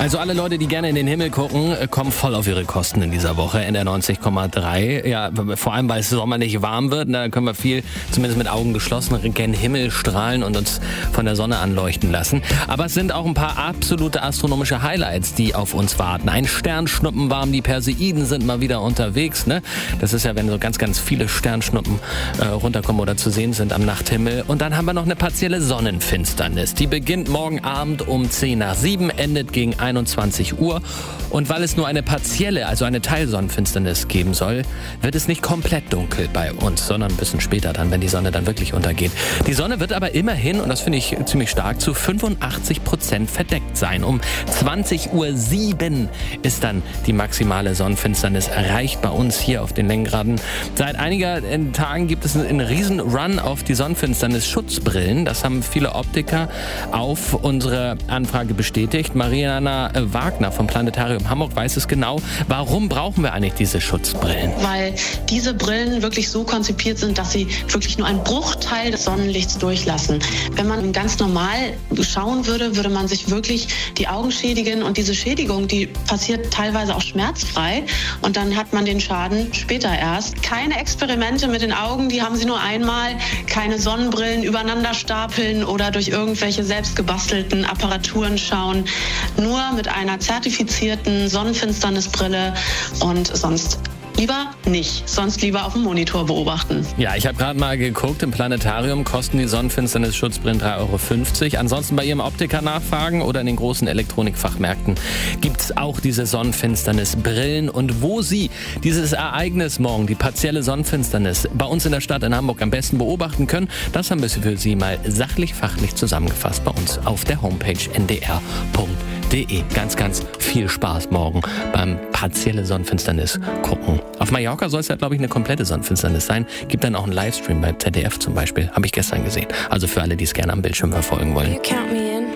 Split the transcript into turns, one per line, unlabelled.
Also alle Leute, die gerne in den Himmel gucken, kommen voll auf ihre Kosten in dieser Woche. NDR 90,3. Ja, vor allem, weil es sommerlich warm wird. Da können wir viel, zumindest mit Augen geschlossen, gen Himmel strahlen und uns von der Sonne anleuchten lassen. Aber es sind auch ein paar absolute astronomische Highlights, die auf uns warten. Ein Sternschnuppen warm, die Perseiden sind mal wieder unterwegs. Ne? Das ist ja, wenn so ganz, ganz viele Sternschnuppen runterkommen oder zu sehen sind am Nachthimmel. Und dann haben wir noch eine partielle Sonnenfinsternis. Die beginnt morgen Abend um 6:10, endet gegen 21 Uhr. Und weil es nur eine partielle, also eine Teilsonnenfinsternis geben soll, wird es nicht komplett dunkel bei uns, sondern ein bisschen später dann, wenn die Sonne dann wirklich untergeht. Die Sonne wird aber immerhin, und das finde ich ziemlich stark, zu 85% verdeckt sein. Um 20:07 Uhr ist dann die maximale Sonnenfinsternis erreicht bei uns hier auf den Längengraden. Seit einigen Tagen gibt es einen riesen Run auf die Sonnenfinsternis-Schutzbrillen. Das haben viele Optiker auf unsere Anfrage bestätigt. Mariana Wagner vom Planetarium Hamburg weiß es genau. Warum brauchen wir eigentlich diese Schutzbrillen?
Weil diese Brillen wirklich so konzipiert sind, dass sie wirklich nur einen Bruchteil des Sonnenlichts durchlassen. Wenn man ganz normal schauen würde, würde man sich wirklich die Augen schädigen. Und diese Schädigung, die passiert teilweise auch schmerzfrei. Und dann hat man den Schaden später erst. Keine Experimente mit den Augen, die haben sie nur einmal. Keine Sonnenbrillen übereinander stapeln oder durch irgendwelche selbstgebastelten Apparaturen schauen. Nur mit einer zertifizierten Sonnenfinsternisbrille und sonst lieber nicht, sonst lieber auf dem Monitor beobachten.
Ja, ich habe gerade mal geguckt, im Planetarium kosten die Sonnenfinsternis-Schutzbrillen 3,50 €. Ansonsten bei Ihrem Optiker nachfragen oder in den großen Elektronikfachmärkten gibt es auch diese Sonnenfinsternis-Brillen. Und wo Sie dieses Ereignis morgen, die partielle Sonnenfinsternis, bei uns in der Stadt in Hamburg am besten beobachten können, das haben wir für Sie mal sachlich-fachlich zusammengefasst bei uns auf der Homepage ndr.de. Ganz, ganz viel Spaß morgen beim partielle Sonnenfinsternis gucken. Auf Mallorca soll es ja, glaube ich, eine komplette Sonnenfinsternis sein. Gibt dann auch einen Livestream bei ZDF zum Beispiel. Habe ich gestern gesehen. Also für alle, die es gerne am Bildschirm verfolgen wollen.